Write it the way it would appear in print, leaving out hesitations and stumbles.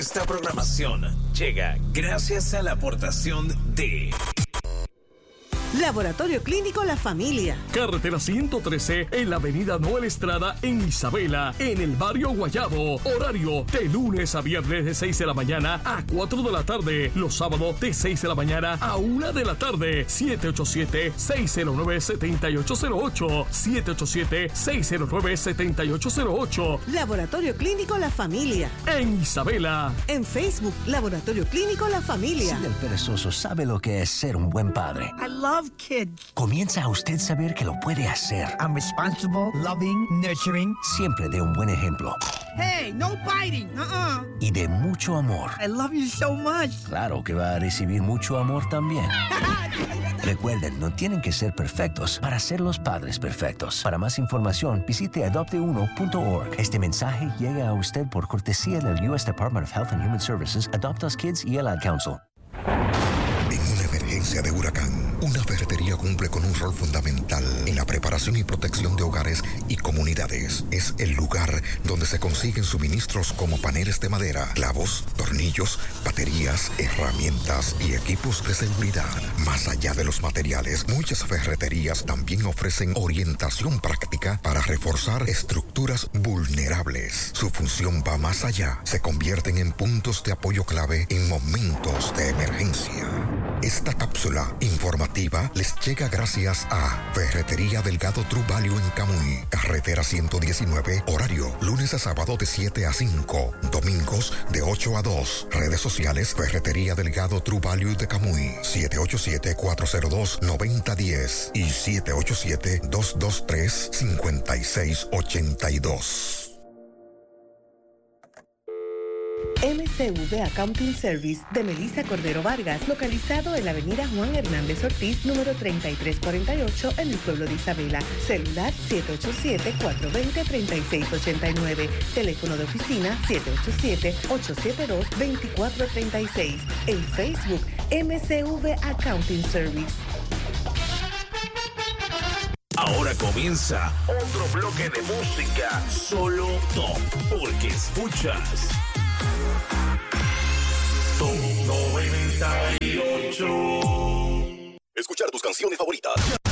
Esta programación llega gracias a la aportación de Laboratorio Clínico La Familia. Carretera 113 en la avenida Noel Estrada en Isabela, en el barrio Guayabo. Horario de lunes a viernes de 6 de la mañana a 4 de la tarde. Los sábados de 6 de la mañana a 1 de la tarde. 787-609-7808. 787-609-7808. Laboratorio Clínico La Familia. En Isabela. En Facebook, Laboratorio Clínico La Familia. Si el perezoso sabe lo que es ser un buen padre. I love kids. Comienza a usted saber que lo puede hacer. I'm responsible, loving, nurturing. Siempre de un buen ejemplo. Hey, no biting. Y de mucho amor. I love you so much. Claro que va a recibir mucho amor también. Recuerden, no tienen que ser perfectos para ser los padres perfectos. Para más información, visite adopteuno.org. Este mensaje llega a usted por cortesía del U.S. Department of Health and Human Services, Adopt Us Kids y el Ad Council. En una emergencia de huracán, una ferretería cumple con un rol fundamental en la preparación y protección de hogares y comunidades. Es el lugar donde se consiguen suministros como paneles de madera, clavos, tornillos, baterías, herramientas y equipos de seguridad. Más allá de los materiales, muchas ferreterías también ofrecen orientación práctica para reforzar estructuras vulnerables. Su función va más allá. Se convierten en puntos de apoyo clave en momentos de emergencia. Esta cápsula informativa les llega gracias a Ferretería Delgado True Value en Camuy, carretera 119, horario lunes a sábado de 7 a 5, domingos de 8 a 2. Redes sociales Ferretería Delgado True Value de Camuy, 787-402-9010 y 787-223-5682. MCV Accounting Service de Melissa Cordero Vargas, localizado en la avenida Juan Hernández Ortiz, número 3348, en el pueblo de Isabela. Celular 787-420-3689. Teléfono de oficina 787-872-2436. En Facebook, MCV Accounting Service. Ahora comienza otro bloque de música solo top, porque escuchas Top 98. Escuchar tus canciones favoritas.